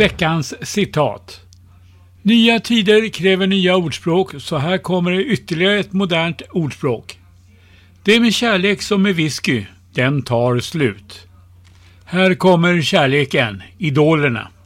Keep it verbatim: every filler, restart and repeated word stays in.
veckans citat. Nya tider kräver nya ordspråk, så här kommer det ytterligare ett modernt ordspråk. Det är med kärlek som med whisky, den tar slut. Här kommer kärleken, idolerna.